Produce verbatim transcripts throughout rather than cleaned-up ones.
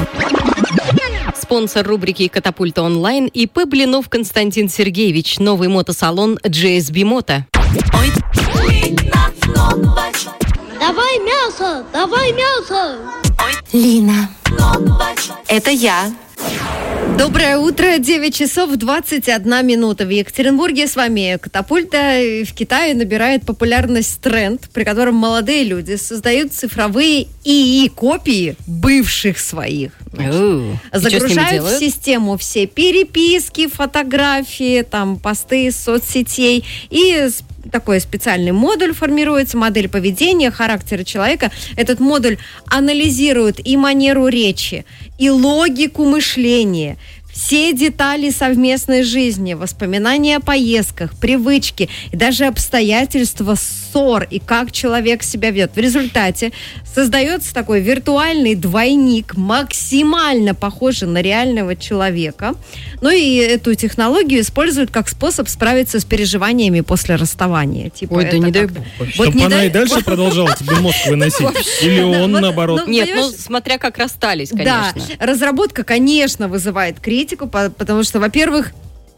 Спонсор рубрики «Катапульта онлайн» ИП Блинов Константин Сергеевич. Новый мотосалон джи эс би Moto. Давай мясо, давай мясо. Лина, это я. Доброе утро, девять часов двадцать одна минута. В Екатеринбурге с вами Катапульта. В Китае набирает популярность тренд, при котором молодые люди создают цифровые ИИ-копии бывших своих. О, загружают в систему все переписки, фотографии, там, посты из соцсетей. И такой специальный модуль формируется, модель поведения, характера человека. Этот модуль анализирует и манеру речи, и логику мышления, все детали совместной жизни, воспоминания о поездках, привычки и даже обстоятельства ссор и как человек себя ведет. В результате создается такой виртуальный двойник, максимально похожий на реального человека. Ну и эту технологию используют как способ справиться с переживаниями после расставания. Типа Ой, да не дай как... бог. Вот Чтобы не она дай... и дальше продолжала тебе мозг выносить? Или он, вот, наоборот? Нет, понимаешь? ну смотря как расстались, конечно. Да, разработка, конечно, вызывает критику, потому что, во-первых,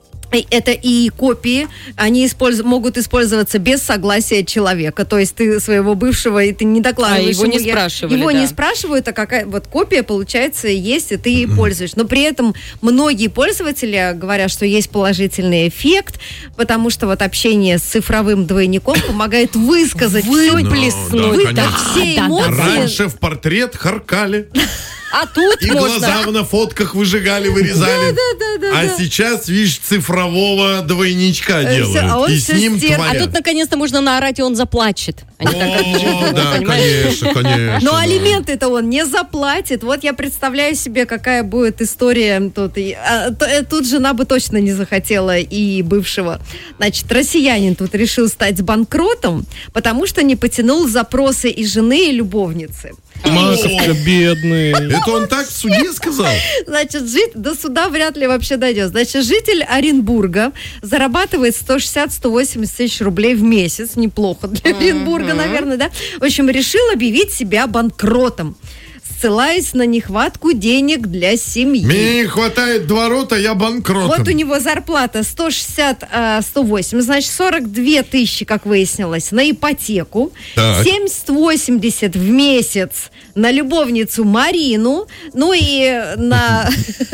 это и копии, они использ... могут использоваться без согласия человека. То есть ты своего бывшего, и ты не докладываешь. А его не ему, спрашивали, Его да. не спрашивают, а какая вот копия, получается, есть, и ты ей пользуешь. Но при этом многие пользователи говорят, что есть положительный эффект, потому что вот общение с цифровым двойником помогает высказать Выплеснуть. Ну, да, выдать конечно. все Да, эмоции. Раньше в портрет харкали, А тут и можно... глаза на фотках выжигали, вырезали. А сейчас, видишь, цифрового двойничка Э, делают. всё, а он И всё с ним стер- А творят. тут наконец-то можно наорать, и он заплачет. А не так, как О, живот, да, понимаешь? конечно, конечно. Но да. алименты-то он не заплатит. Вот я представляю себе, какая будет история тут. И, а, то, э, тут жена бы точно не захотела и бывшего. Значит, россиянин тут решил стать банкротом, потому что не потянул запросы и жены, и любовницы. Маковка, бедный. Это он так в суде сказал? Значит, жить до суда вряд ли вообще дойдет. Значит, житель Оренбурга зарабатывает сто шестьдесят - сто восемьдесят тысяч рублей в месяц. Неплохо для Оренбурга, наверное, да? В общем, решил объявить себя банкротом, ссылаясь на нехватку денег для семьи. Мне не хватает два рота, я банкротом. Вот у него зарплата сто шестьдесят - сто восемьдесят, значит, сорок две тысячи, как выяснилось, на ипотеку, Так. семьдесят - восемьдесят в месяц на любовницу Марину, ну и на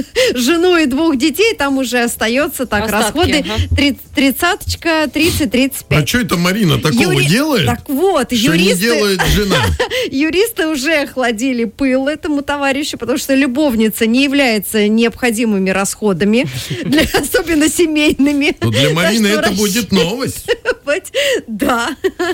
жену и двух детей там уже остается так Остатки, расходы ага. три- тридцаточка, тридцать - тридцать А пять. что это Марина такого Юри- делает? Так вот, Что не юристы... делает жена? Юристы уже охладили пыл этому товарищу, потому что любовница не является необходимыми расходами, для, особенно семейными. Ну, для Так Марины что это будет новость. рассчитывать, да.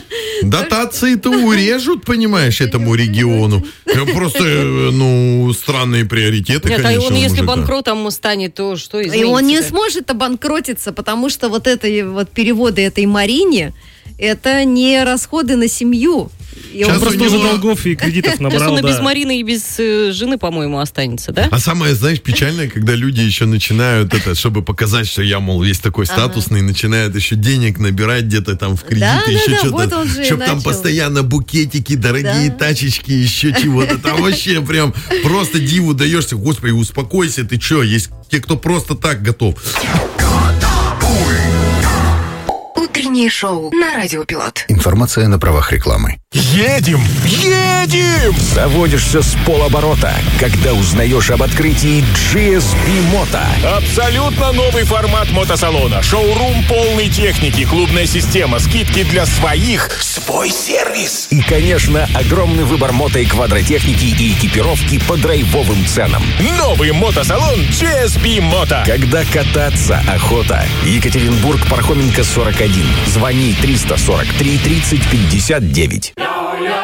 Дотации-то урежут, понимаешь, этому региону. Просто, э, ну, странные приоритеты, Нет, а конечно, он, у если мужика. банкротом станет, то что И изменится? он не сможет обанкротиться, потому что вот это вот переводы этой Марине, это не расходы на семью. И Сейчас он Просто у уже него- долгов и кредитов Сейчас набрал, он и без да. Марины, и без э, жены, по-моему, останется, да? А самое, знаешь, печальное, когда люди еще начинают это, чтобы показать, что я, мол, весь такой статусный, начинают еще денег набирать где-то там в кредиты, Да, да, еще да, что-то. вот он же и Чтобы там начал. постоянно букетики, дорогие Да. тачечки, еще чего-то. Там вообще прям просто диву даешься. Господи, успокойся, ты что? Есть те, кто просто так готов. Утреннее шоу на Радио Пилот. Информация на правах рекламы. Едем! Едем! Заводишься с полоборота, когда узнаешь об открытии джи эс би Moto. Абсолютно новый формат мотосалона. Шоурум полной техники, клубная система, скидки для своих, свой сервис. И, конечно, огромный выбор мото и квадротехники и экипировки по драйвовым ценам. Новый мотосалон джи эс би Moto. Когда кататься охота. Екатеринбург, Пархоменко, сорок один. Звони триста сорок три тридцать пятьдесят девять.